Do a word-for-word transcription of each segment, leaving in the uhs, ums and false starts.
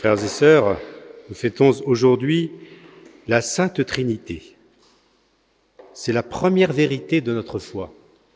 Frères et sœurs, nous fêtons aujourd'hui la Sainte Trinité. C'est la première vérité de notre foi.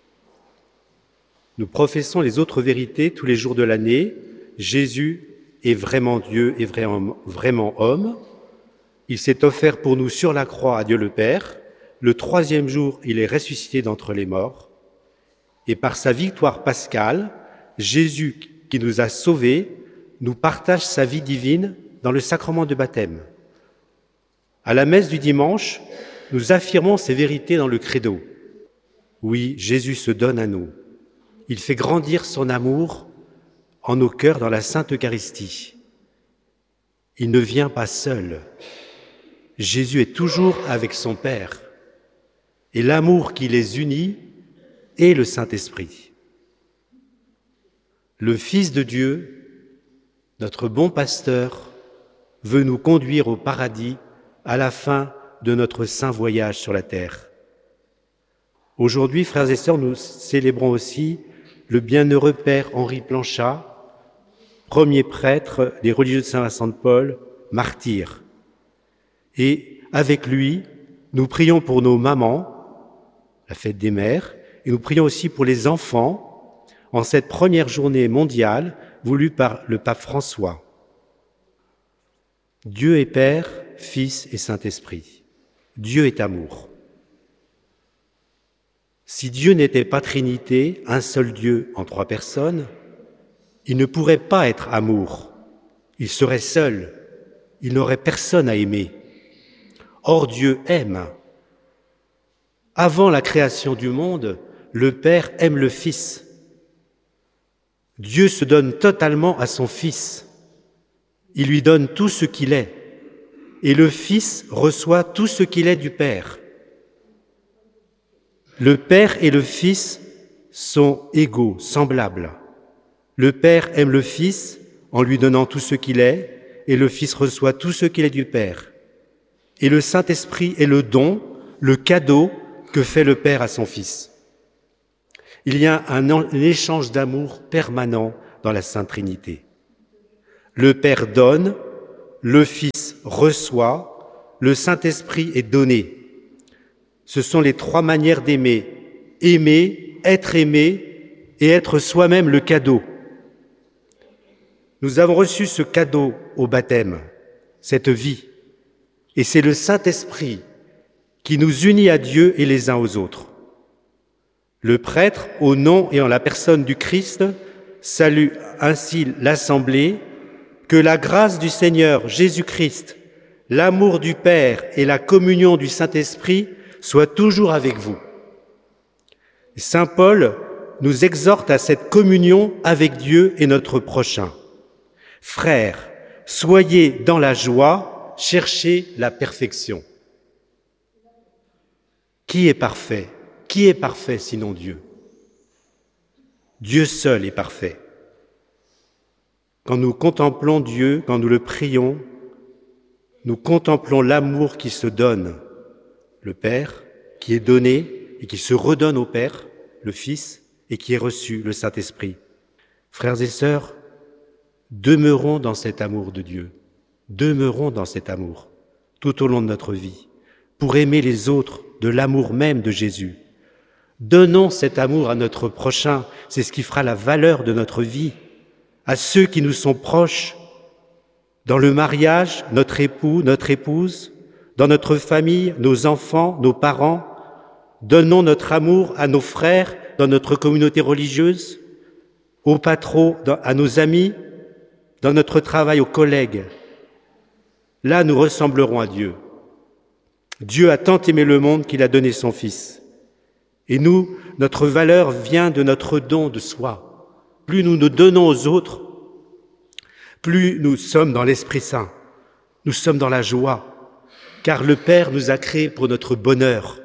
Nous professons les autres vérités tous les jours de l'année. Jésus est vraiment Dieu et vraiment, vraiment homme. Il s'est offert pour nous sur la croix à Dieu le Père. Le troisième jour, il est ressuscité d'entre les morts. Et par sa victoire pascale, Jésus, qui nous a sauvés, nous partage sa vie divine dans le sacrement de baptême. À la messe du dimanche, nous affirmons ces vérités dans le credo. Oui, Jésus se donne à nous. Il fait grandir son amour en nos cœurs dans la Sainte Eucharistie. Il ne vient pas seul. Jésus est toujours avec son Père. Et l'amour qui les unit est le Saint-Esprit. Le Fils de Dieu, notre bon pasteur, veut nous conduire au paradis à la fin de notre saint voyage sur la terre. Aujourd'hui, frères et sœurs, nous célébrons aussi le bienheureux Père Henri Planchat, premier prêtre des religieux de Saint-Vincent de Paul, martyr. Et avec lui, nous prions pour nos mamans, la fête des mères, et nous prions aussi pour les enfants en cette première journée mondiale voulue par le pape François. Dieu est Père, Fils et Saint-Esprit. Dieu est amour. Si Dieu n'était pas Trinité, un seul Dieu en trois personnes, il ne pourrait pas être amour. Il serait seul. Il n'aurait personne à aimer. Or, Dieu aime. Avant la création du monde, le Père aime le Fils. Dieu se donne totalement à son Fils. Il lui donne tout ce qu'il est. Et le Fils reçoit tout ce qu'il est du Père. Le Père et le Fils sont égaux, semblables. Le Père aime le Fils en lui donnant tout ce qu'il est, et le Fils reçoit tout ce qu'il est du Père. Et le Saint-Esprit est le don, le cadeau que fait le Père à son Fils. Il y a un, un échange d'amour permanent dans la Sainte Trinité. Le Père donne, le Fils reçoit, le Saint-Esprit est donné. Ce sont les trois manières d'aimer. Aimer, être aimé et être soi-même le cadeau. Nous avons reçu ce cadeau au baptême, cette vie. Et c'est le Saint-Esprit qui nous unit à Dieu et les uns aux autres. Le prêtre, au nom et en la personne du Christ, salue ainsi l'Assemblée. Que la grâce du Seigneur Jésus-Christ, l'amour du Père et la communion du Saint-Esprit soient toujours avec vous. Saint Paul nous exhorte à cette communion avec Dieu et notre prochain. Frères, soyez dans la joie, cherchez la perfection. Qui est parfait? Qui est parfait sinon Dieu? Dieu seul est parfait. Quand nous contemplons Dieu, quand nous le prions, nous contemplons l'amour qui se donne, le Père, qui est donné et qui se redonne au Père, le Fils, et qui est reçu, le Saint-Esprit. Frères et sœurs, demeurons dans cet amour de Dieu, demeurons dans cet amour tout au long de notre vie, pour aimer les autres de l'amour même de Jésus. Donnons cet amour à notre prochain, c'est ce qui fera la valeur de notre vie. À ceux qui nous sont proches, dans le mariage, notre époux, notre épouse, dans notre famille, nos enfants, nos parents. Donnons notre amour à nos frères dans notre communauté religieuse, aux patrons, à nos amis, dans notre travail, aux collègues. Là, nous ressemblerons à Dieu. Dieu a tant aimé le monde qu'il a donné son Fils. Et nous, notre valeur vient de notre don de soi. Plus nous nous donnons aux autres, plus nous sommes dans l'Esprit Saint, nous sommes dans la joie, car le Père nous a créés pour notre bonheur.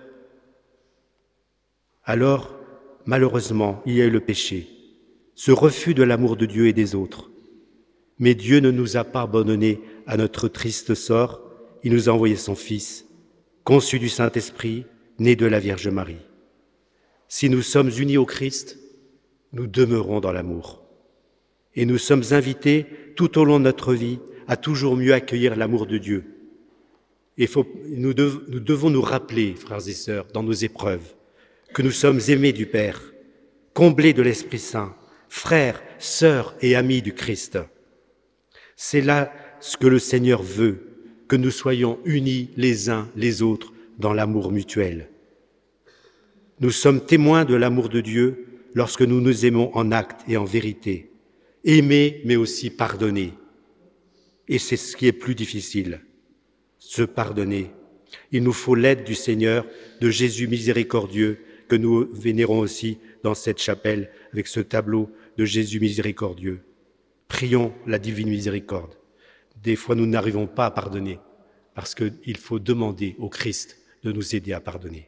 Alors, malheureusement, il y a eu le péché, ce refus de l'amour de Dieu et des autres. Mais Dieu ne nous a pas abandonnés à notre triste sort, il nous a envoyé son Fils, conçu du Saint-Esprit, né de la Vierge Marie. Si nous sommes unis au Christ, nous demeurons dans l'amour. Et nous sommes invités tout au long de notre vie à toujours mieux accueillir l'amour de Dieu. Et faut, nous, dev, nous devons nous rappeler, frères et sœurs, dans nos épreuves, que nous sommes aimés du Père, comblés de l'Esprit Saint, frères, sœurs et amis du Christ. C'est là ce que le Seigneur veut, que nous soyons unis les uns les autres dans l'amour mutuel. Nous sommes témoins de l'amour de Dieu lorsque nous nous aimons en acte et en vérité. Aimer, mais aussi pardonner. Et c'est ce qui est plus difficile, se pardonner. Il nous faut l'aide du Seigneur, de Jésus miséricordieux, que nous vénérons aussi dans cette chapelle avec ce tableau de Jésus miséricordieux. Prions la divine miséricorde. Des fois, nous n'arrivons pas à pardonner parce qu'il faut demander au Christ de nous aider à pardonner.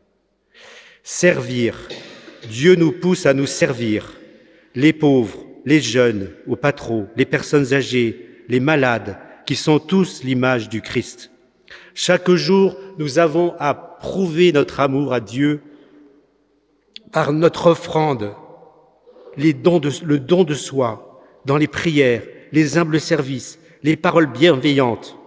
Servir. Dieu nous pousse à nous servir. Les pauvres, les jeunes, aux pas trop, les personnes âgées, les malades, qui sont tous l'image du Christ. Chaque jour, nous avons à prouver notre amour à Dieu par notre offrande, les dons de, le don de soi, dans les prières, les humbles services, les paroles bienveillantes,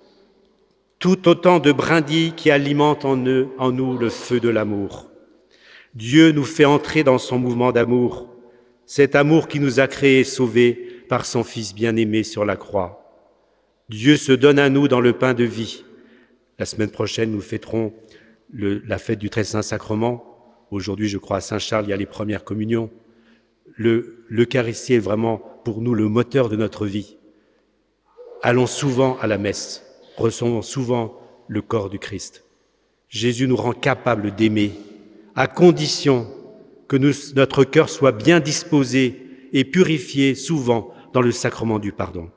tout autant de brindilles qui alimentent en, eux, en nous le feu de l'amour. Dieu nous fait entrer dans son mouvement d'amour, cet amour qui nous a créés et sauvés par son Fils bien-aimé sur la croix. Dieu se donne à nous dans le pain de vie. La semaine prochaine, nous fêterons le, la fête du Très Saint Sacrement. Aujourd'hui, je crois, à Saint-Charles, il y a les premières communions. Le, l'Eucharistie est vraiment pour nous le moteur de notre vie. Allons souvent à la messe, recevons souvent le corps du Christ. Jésus nous rend capables d'aimer, à condition que nous, notre cœur soit bien disposé et purifié souvent dans le sacrement du pardon.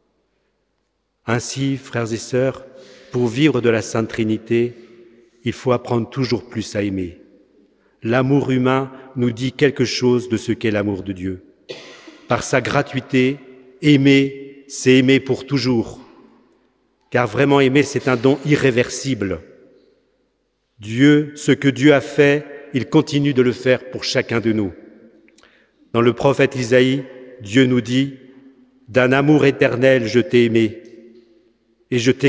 Ainsi, frères et sœurs, pour vivre de la Sainte Trinité, il faut apprendre toujours plus à aimer. L'amour humain nous dit quelque chose de ce qu'est l'amour de Dieu. Par sa gratuité, aimer, c'est aimer pour toujours. Car vraiment aimer, c'est un don irréversible. Dieu, ce que Dieu a fait, il continue de le faire pour chacun de nous. Dans le prophète Isaïe, Dieu nous dit « D'un amour éternel, je t'ai aimé, et je t'ai